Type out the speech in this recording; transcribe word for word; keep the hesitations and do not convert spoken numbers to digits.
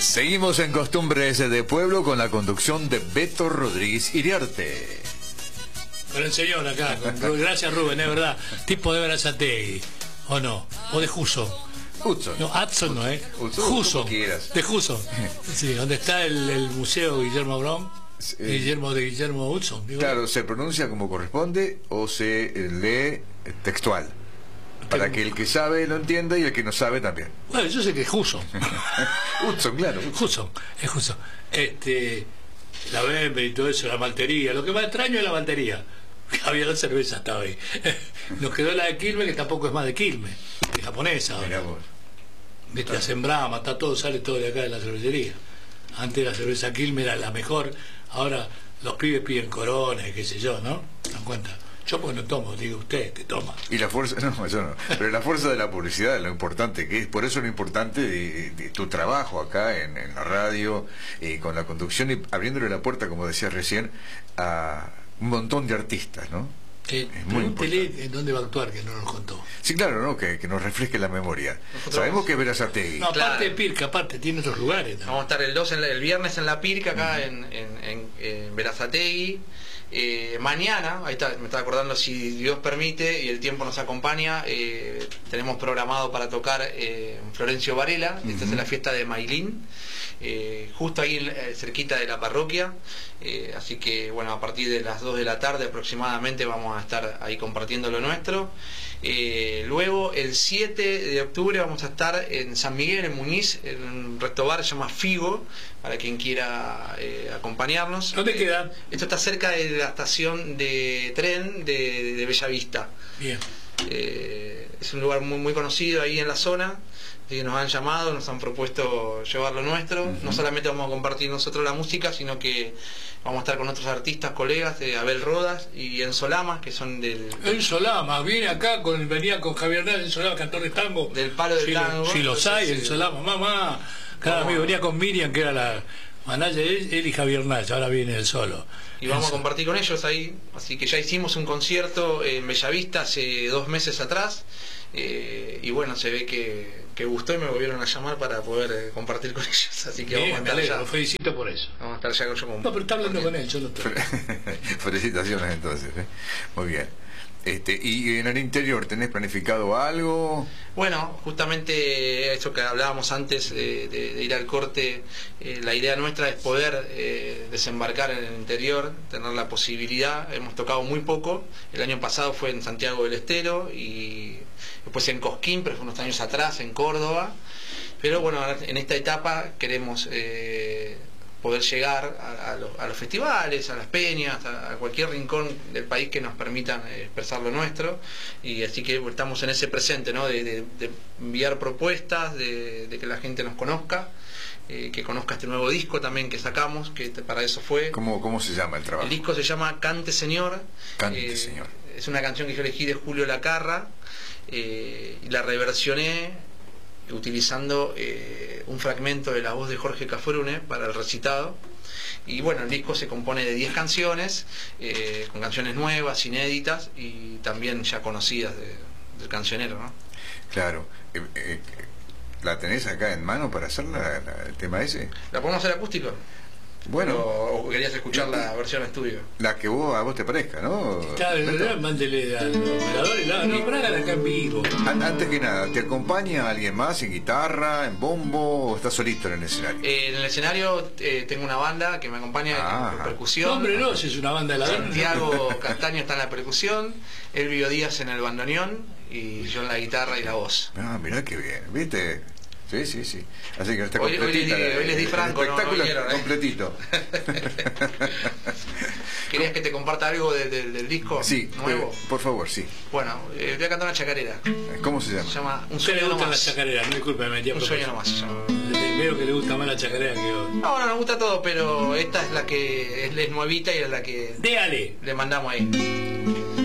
Seguimos en Costumbres de Pueblo con la conducción de Beto Rodríguez Iriarte. Con el señor acá, con, gracias Rubén, es verdad. Tipo de Berazategui, ¿o no? O de Hudson. Hudson. No, Hudson no, ¿eh? Hudson. De Hudson. Sí, donde está el, el Museo Guillermo Brown. Eh, Guillermo de Guillermo Hudson. Digo. Claro, se pronuncia como corresponde o se lee textual. Para que el que sabe lo entienda y el que no sabe también. Bueno, yo sé que es Hudson. Hudson, claro. Hudson, es Hudson. Este, la Bember y todo eso, la maltería. Lo que más extraño es la maltería. Había la cerveza hasta hoy. Nos quedó la de Quilmes, que tampoco es más de Quilmes, es japonesa ahora. Mirá vos. Viste, la sembrama, está todo, sale todo de acá de la cervecería. Antes la cerveza Quilmes era la mejor, ahora los pibes piden Corona y qué sé yo, ¿no? ¿Se dan cuenta? Yo pues no tomo, digo usted que toma. Y la fuerza, no, yo no, pero la fuerza de la publicidad es lo importante que es, por eso lo importante de, de tu trabajo acá en, en la radio, eh, con la conducción y abriéndole la puerta, como decías recién, a un montón de artistas, ¿no? Eh, es muy importante. ¿En dónde va a actuar? Que no nos contó. Sí, claro, ¿no? Que, que nos refresque la memoria. Nosotros sabemos que es Berazategui. No, aparte claro. de Pirca, aparte, tiene otros lugares. ¿No? Vamos a estar el dos, en la, el viernes en la Pirca, acá uh-huh. en, en, en, en Berazategui. Eh, mañana, ahí está, me estaba acordando, si Dios permite y el tiempo nos acompaña, eh, tenemos programado para tocar eh, en Florencio Varela. Uh-huh. Esta es la fiesta de Mailín, eh, justo ahí eh, cerquita de la parroquia, eh, así que bueno, a partir de las dos de la tarde aproximadamente vamos a estar ahí compartiendo lo nuestro. Eh, luego el siete de octubre vamos a estar en San Miguel, en Muñiz, en un restobar que se llama Figo, para quien quiera eh, acompañarnos. ¿Dónde queda? Esto está cerca de la estación de tren de, de Bellavista. Bien. Eh, es un lugar muy, muy conocido ahí en la zona. Que nos han llamado, nos han propuesto llevar lo nuestro. Uh-huh. No solamente vamos a compartir nosotros la música, sino que vamos a estar con otros artistas, colegas de Abel Rodas y Enzo Lamas, que son del... Enzo Lamas, viene acá, con, venía con Javier Náez, Enzo Lamas, cantor de tango. Del palo del si tango. Lo, si los hay, sí. Enzo Lamas, mamá. Cada amigo venía con Miriam, que era la manager, él y Javier Náez, ahora viene él solo. Y vamos Enzo. a compartir con ellos ahí. Así que ya hicimos un concierto en Bellavista hace dos meses atrás. Eh, y bueno, se ve que, que gustó y me volvieron a llamar para poder eh, compartir con ellos, así que bien, vamos a estar ya. Lo felicito por eso. Vamos a estar ya yo con... No, pero está hablando con él, yo no estoy. Felicitaciones entonces, ¿eh? Muy bien. Este, ¿y en el interior tenés planificado algo? Bueno, justamente eso que hablábamos antes de, de, de ir al corte, eh, la idea nuestra es poder eh, desembarcar en el interior, tener la posibilidad. Hemos tocado muy poco, el año pasado fue en Santiago del Estero y después en Cosquín, pero fue unos años atrás, en Córdoba. Pero bueno, en esta etapa queremos eh, poder llegar a, a, los, a los festivales, a las peñas, a, a cualquier rincón del país que nos permitan eh, expresar lo nuestro, y así que estamos en ese presente, ¿no? de, de, de enviar propuestas, de, de que la gente nos conozca, eh, que conozca este nuevo disco también que sacamos, que para eso fue. ¿Cómo, cómo se llama el trabajo? El disco se llama Cante Señor. Cante eh, Señor. Es una canción que yo elegí de Julio Lacarra, eh, y la reversioné utilizando eh, un fragmento de la voz de Jorge Cafrune para el recitado. Y bueno, el disco se compone de diez canciones, eh, con canciones nuevas, inéditas y también ya conocidas de, del cancionero, ¿no? Claro. Eh, eh, ¿La tenés acá en mano para hacer la, la, el tema ese? ¿La podemos hacer acústico? Bueno, o, o querías escuchar la versión estudio. La que vos, a vos te parezca, ¿no? Claro, mándele al operador y la, no, pero hágala acá en vivo. Antes que nada, ¿te acompaña alguien más en guitarra, en bombo o estás solito en el escenario? Eh, en el escenario eh, tengo una banda que me acompaña ah, en percusión. No, hombre, no, si es una banda de la Santiago Castaño está en la percusión, Elvio Díaz en el bandoneón y yo en la guitarra y la voz. Ah, mirá qué bien, ¿viste? Sí, sí, sí. Así que está hoy, completita. Hoy, hoy les di franco, el espectáculo no, no quiero, ¿eh? completito. ¿Querías que te comparta algo de, de, del disco sí, nuevo? Eh, por favor, sí. Bueno, eh, voy a cantar una chacarera. ¿Cómo se llama? Se llama Un sueño sueño nomás. nomás. La chacarera, no disculpe, me metí a Un sueño nomás se llama. Veo que le gusta más la chacarera que yo. No, no, nos gusta todo, pero esta es la que es, es nuevita y es la que Déale. le mandamos ahí.